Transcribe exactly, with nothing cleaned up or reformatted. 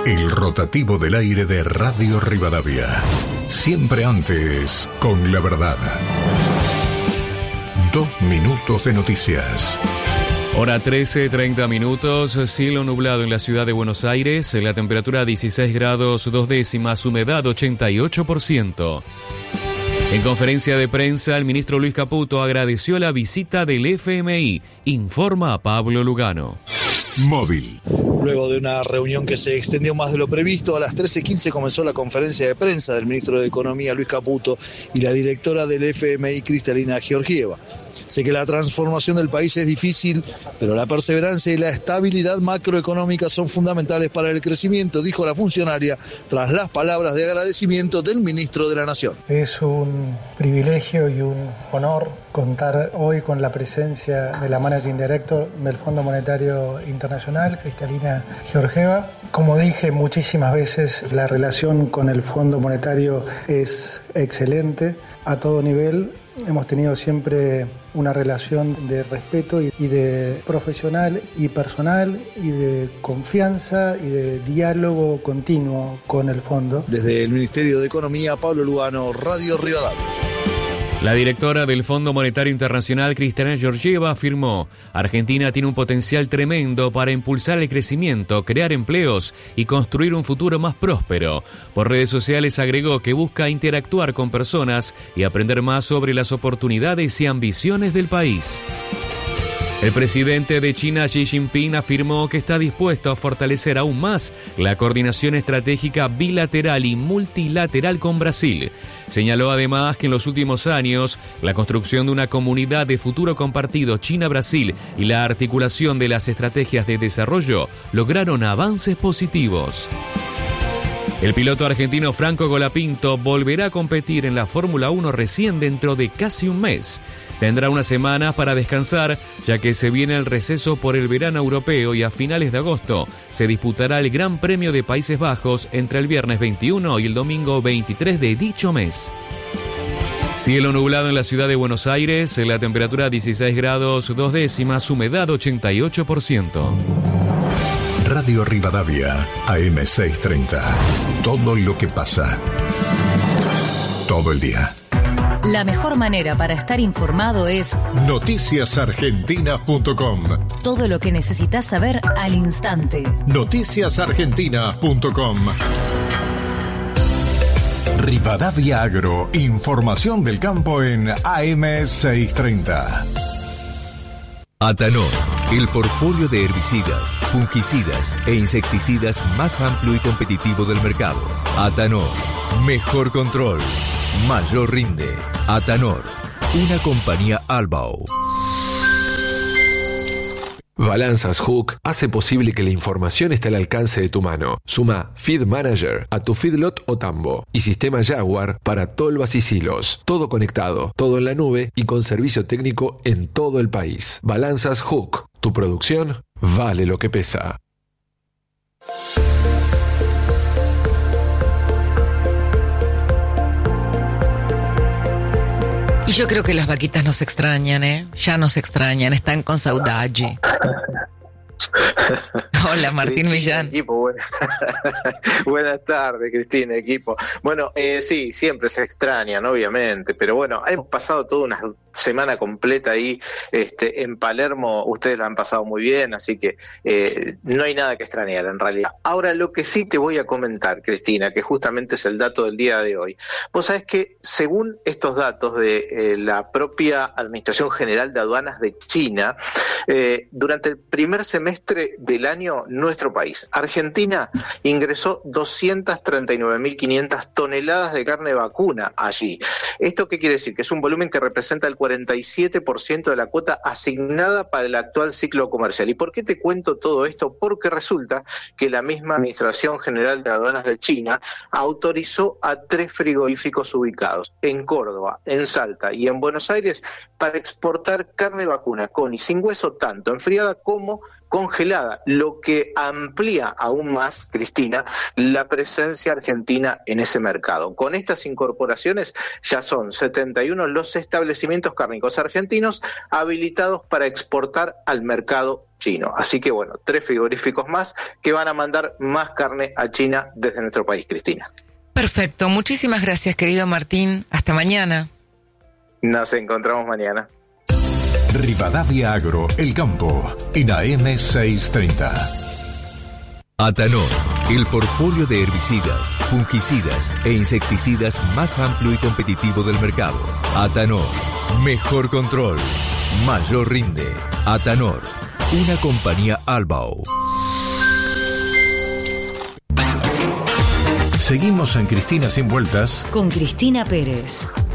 El rotativo del aire de Radio Rivadavia. Siempre antes, con la verdad. Dos minutos de noticias. Hora trece, treinta minutos, cielo nublado en la ciudad de Buenos Aires, la temperatura dieciséis grados dos décimas, humedad ochenta y ocho por ciento. En conferencia de prensa, el ministro Luis Caputo agradeció la visita del F M I, informa a Pablo Lugano. Móvil. Luego de una reunión que se extendió más de lo previsto, a las trece quince comenzó la conferencia de prensa del ministro de Economía, Luis Caputo, y la directora del F M I, Cristalina Georgieva. Sé que la transformación del país es difícil, pero la perseverancia y la estabilidad macroeconómica son fundamentales para el crecimiento, dijo la funcionaria, tras las palabras de agradecimiento del ministro de la Nación. Es un privilegio y un honor contar hoy con la presencia de la Managing Director del Fondo Monetario Internacional, Cristalina Georgieva. Como dije muchísimas veces, la relación con el Fondo Monetario es excelente a todo nivel. Hemos tenido siempre una relación de respeto y de profesional y personal y de confianza y de diálogo continuo con el fondo. Desde el Ministerio de Economía, Pablo Lugano, Radio Rivadavia. La directora del Fondo Monetario Internacional, Cristalina Georgieva, afirmó: Argentina tiene un potencial tremendo para impulsar el crecimiento, crear empleos y construir un futuro más próspero. Por redes sociales agregó que busca interactuar con personas y aprender más sobre las oportunidades y ambiciones del país. El presidente de China, Xi Jinping, afirmó que está dispuesto a fortalecer aún más la coordinación estratégica bilateral y multilateral con Brasil. Señaló además que en los últimos años, la construcción de una comunidad de futuro compartido China-Brasil y la articulación de las estrategias de desarrollo lograron avances positivos. El piloto argentino Franco Colapinto volverá a competir en la Fórmula uno recién dentro de casi un mes. Tendrá unas semanas para descansar, ya que se viene el receso por el verano europeo y a finales de agosto se disputará el Gran Premio de Países Bajos entre el viernes veintiuno y el domingo veintitrés de dicho mes. Cielo nublado en la ciudad de Buenos Aires, la temperatura dieciséis grados dos décimas, humedad ochenta y ocho por ciento. Radio Rivadavia, A M seiscientos treinta. Todo lo que pasa. Todo el día. La mejor manera para estar informado es noticias argentinas punto com. Todo lo que necesitas saber al instante. noticias argentinas punto com. Rivadavia Agro, información del campo en A M seiscientos treinta. Atanor, el portfolio de herbicidas, fungicidas e insecticidas más amplio y competitivo del mercado. Atanor, mejor control, mayor rinde. Atanor, una compañía Albao. Balanzas Hook hace posible que la información esté al alcance de tu mano. Suma Feed Manager a tu feedlot o tambo y sistema Jaguar para tolvas y silos. Todo conectado, todo en la nube y con servicio técnico en todo el país. Balanzas Hook. Tu producción vale lo que pesa. Y yo creo que las vaquitas nos extrañan, ¿eh? Ya nos extrañan, están con saudade. Hola, Martín Cristina, Millán. Equipo, buena... Buenas tardes, Cristina, equipo. Bueno, eh, sí, siempre se extrañan, obviamente, pero bueno, hemos pasado toda una semana completa ahí este, en Palermo, ustedes la han pasado muy bien, así que eh, no hay nada que extrañar en realidad. Ahora, lo que sí te voy a comentar, Cristina, que justamente es el dato del día de hoy. Vos sabés que según estos datos de eh, la propia Administración General de Aduanas de China, eh, durante el primer semestre del año, nuestro país, Argentina, ingresó doscientas treinta y nueve mil quinientas toneladas de carne vacuna allí. ¿Esto qué quiere decir? Que es un volumen que representa el cuarenta y siete por ciento de la cuota asignada para el actual ciclo comercial. ¿Y por qué te cuento todo esto? Porque resulta que la misma Administración General de Aduanas de China autorizó a tres frigoríficos ubicados en Córdoba, en Salta y en Buenos Aires para exportar carne vacuna con y sin hueso, tanto enfriada como congelada, lo que amplía aún más, Cristina, la presencia argentina en ese mercado. Con estas incorporaciones ya son setenta y uno los establecimientos cárnicos argentinos habilitados para exportar al mercado chino. Así que bueno, tres frigoríficos más que van a mandar más carne a China desde nuestro país, Cristina. Perfecto, muchísimas gracias, querido Martín. Hasta mañana. Nos encontramos mañana. Rivadavia Agro, El Campo, en A M seiscientos treinta. Atanor, el portfolio de herbicidas, fungicidas e insecticidas más amplio y competitivo del mercado. Atanor, mejor control, mayor rinde. Atanor, una compañía Albao. Seguimos en Cristina Sin Vueltas con Cristina Pérez.